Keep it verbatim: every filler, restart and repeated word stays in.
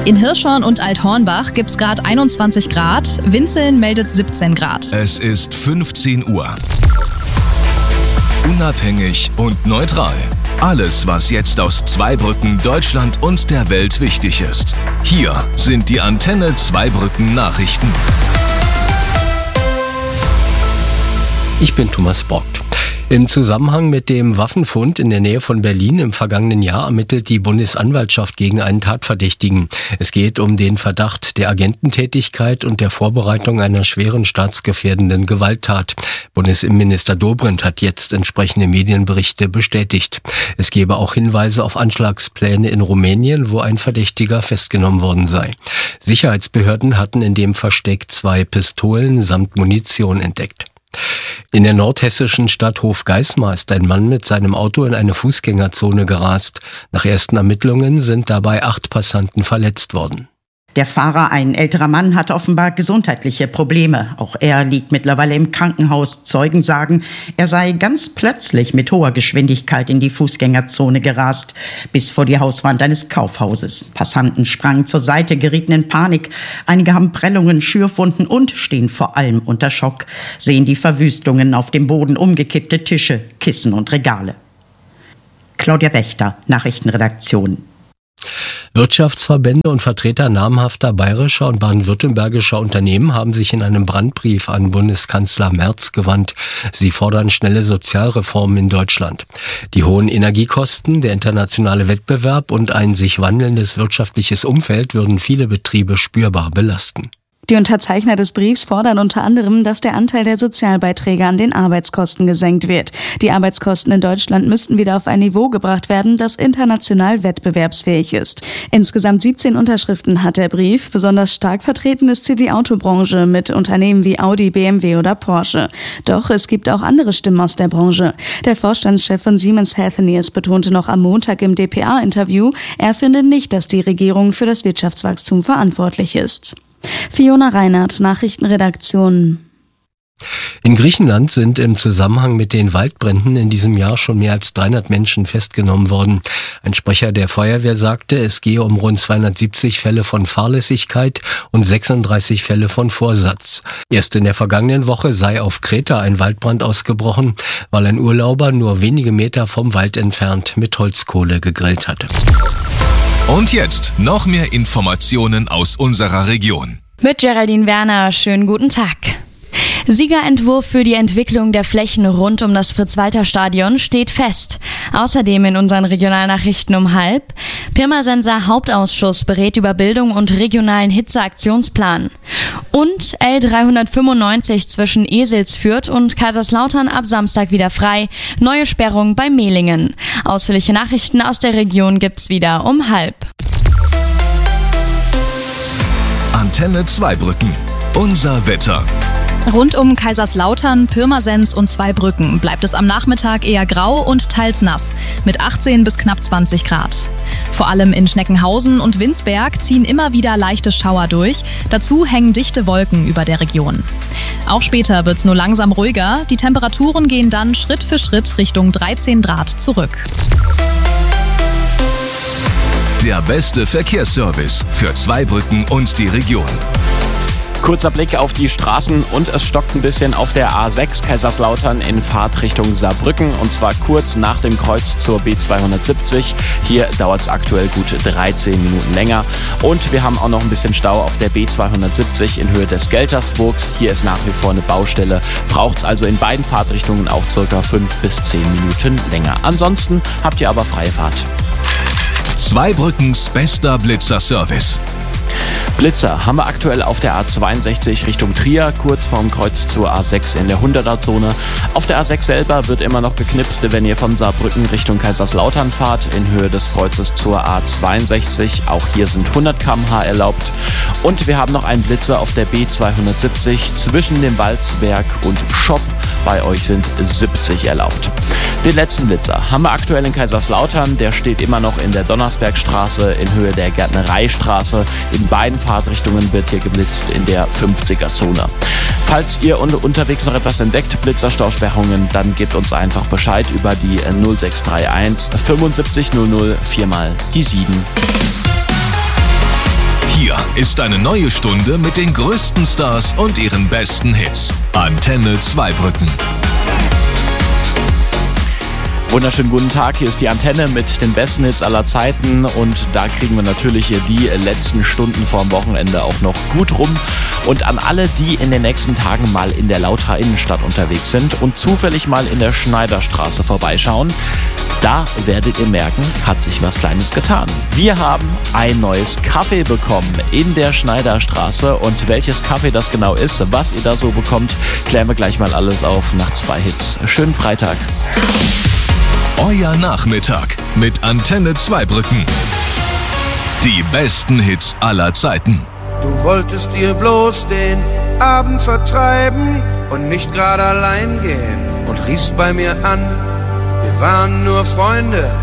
In Hirschhorn und Althornbach gibt's gerade einundzwanzig Grad, Winzeln meldet siebzehn Grad. Es ist fünfzehn Uhr. Unabhängig und neutral. Alles, was jetzt aus Zweibrücken, Deutschland und der Welt wichtig ist. Hier sind die Antenne Zweibrücken Nachrichten. Ich bin Thomas Borgt. Im Zusammenhang mit dem Waffenfund in der Nähe von Berlin im vergangenen Jahr ermittelt die Bundesanwaltschaft gegen einen Tatverdächtigen. Es geht um den Verdacht der Agententätigkeit und der Vorbereitung einer schweren staatsgefährdenden Gewalttat. Bundesinnenminister Dobrindt hat jetzt entsprechende Medienberichte bestätigt. Es gebe auch Hinweise auf Anschlagspläne in Rumänien, wo ein Verdächtiger festgenommen worden sei. Sicherheitsbehörden hatten in dem Versteck zwei Pistolen samt Munition entdeckt. In der nordhessischen Stadt Hofgeismar ist ein Mann mit seinem Auto in eine Fußgängerzone gerast. Nach ersten Ermittlungen sind dabei acht Passanten verletzt worden. Der Fahrer, ein älterer Mann, hat offenbar gesundheitliche Probleme. Auch er liegt mittlerweile im Krankenhaus. Zeugen sagen, er sei ganz plötzlich mit hoher Geschwindigkeit in die Fußgängerzone gerast, bis vor die Hauswand eines Kaufhauses. Passanten sprangen zur Seite, gerieten in Panik. Einige haben Prellungen, Schürfwunden und stehen vor allem unter Schock, sehen die Verwüstungen auf dem Boden, umgekippte Tische, Kissen und Regale. Claudia Wächter, Nachrichtenredaktion. Wirtschaftsverbände und Vertreter namhafter bayerischer und baden-württembergischer Unternehmen haben sich in einem Brandbrief an Bundeskanzler Merz gewandt. Sie fordern schnelle Sozialreformen in Deutschland. Die hohen Energiekosten, der internationale Wettbewerb und ein sich wandelndes wirtschaftliches Umfeld würden viele Betriebe spürbar belasten. Die Unterzeichner des Briefs fordern unter anderem, dass der Anteil der Sozialbeiträge an den Arbeitskosten gesenkt wird. Die Arbeitskosten in Deutschland müssten wieder auf ein Niveau gebracht werden, das international wettbewerbsfähig ist. Insgesamt siebzehn Unterschriften hat der Brief. Besonders stark vertreten ist hier die Autobranche mit Unternehmen wie Audi, B M W oder Porsche. Doch es gibt auch andere Stimmen aus der Branche. Der Vorstandschef von Siemens Healthineers betonte noch am Montag im D P A-Interview, er finde nicht, dass die Regierung für das Wirtschaftswachstum verantwortlich ist. Fiona Reinhardt, Nachrichtenredaktion. In Griechenland sind im Zusammenhang mit den Waldbränden in diesem Jahr schon mehr als dreihundert Menschen festgenommen worden. Ein Sprecher der Feuerwehr sagte, es gehe um rund zweihundertsiebzig Fälle von Fahrlässigkeit und sechsunddreißig Fälle von Vorsatz. Erst in der vergangenen Woche sei auf Kreta ein Waldbrand ausgebrochen, weil ein Urlauber nur wenige Meter vom Wald entfernt mit Holzkohle gegrillt hatte. Und jetzt noch mehr Informationen aus unserer Region. Mit Geraldine Werner, schönen guten Tag. Siegerentwurf für die Entwicklung der Flächen rund um das Fritz-Walter-Stadion steht fest. Außerdem in unseren Regionalnachrichten um halb. Pirmasens Hauptausschuss berät über Bildung und regionalen Hitzeaktionsplan. Und L dreihundertfünfundneunzig zwischen Eselsfürth und Kaiserslautern ab Samstag wieder frei. Neue Sperrung bei Mehlingen. Ausführliche Nachrichten aus der Region gibt's wieder um halb. Antenne Zweibrücken. Unser Wetter. Rund um Kaiserslautern, Pirmasens und Zweibrücken bleibt es am Nachmittag eher grau und teils nass, mit achtzehn bis knapp zwanzig Grad. Vor allem in Schneckenhausen und Winsberg ziehen immer wieder leichte Schauer durch, dazu hängen dichte Wolken über der Region. Auch später wird es nur langsam ruhiger, die Temperaturen gehen dann Schritt für Schritt Richtung dreizehn Grad zurück. Der beste Verkehrsservice für Zweibrücken und die Region. Kurzer Blick auf die Straßen und es stockt ein bisschen auf der A sechs Kaiserslautern in Fahrt Richtung Saarbrücken und zwar kurz nach dem Kreuz zur B zweihundertsiebzig. Hier dauert es aktuell gut dreizehn Minuten länger und wir haben auch noch ein bisschen Stau auf der B zweihundertsiebzig in Höhe des Geltersburgs. Hier ist nach wie vor eine Baustelle, braucht es also in beiden Fahrtrichtungen auch circa fünf bis zehn Minuten länger. Ansonsten habt ihr aber freie Fahrt. Zweibrückens bester Blitzer-Service. Blitzer haben wir aktuell auf der A zweiundsechzig Richtung Trier, kurz vorm Kreuz zur A sechs in der hunderter-Zone. Auf der A sechs selber wird immer noch geknipst, wenn ihr von Saarbrücken Richtung Kaiserslautern fahrt, in Höhe des Kreuzes zur A zweiundsechzig. Auch hier sind hundert Kilometer pro Stunde erlaubt. Und wir haben noch einen Blitzer auf der B zweihundertsiebzig zwischen dem Walzberg und Schopp. Bei euch sind siebzig erlaubt. Den letzten Blitzer haben wir aktuell in Kaiserslautern. Der steht immer noch in der Donnersbergstraße in Höhe der Gärtnereistraße. In beiden Fahrtrichtungen wird hier geblitzt in der fünfziger-Zone. Falls ihr unterwegs noch etwas entdeckt, Blitzerstausperrungen, dann gebt uns einfach Bescheid über die null sechs drei eins fünfundsiebzig null null vier mal die sieben. Hier ist eine neue Stunde mit den größten Stars und ihren besten Hits. Antenne Zweibrücken. Wunderschönen guten Tag, hier ist die Antenne mit den besten Hits aller Zeiten und da kriegen wir natürlich hier die letzten Stunden vorm Wochenende auch noch gut rum. Und an alle, die in den nächsten Tagen mal in der Lauterer Innenstadt unterwegs sind und zufällig mal in der Schneiderstraße vorbeischauen, da werdet ihr merken, hat sich was Kleines getan. Wir haben ein neues Café bekommen in der Schneiderstraße und welches Café das genau ist, was ihr da so bekommt, klären wir gleich mal alles auf nach zwei Hits. Schönen Freitag. Euer Nachmittag mit Antenne Zweibrücken. Die besten Hits aller Zeiten. Du wolltest dir bloß den Abend vertreiben und nicht gerade allein gehen und riefst bei mir an. Wir waren nur Freunde,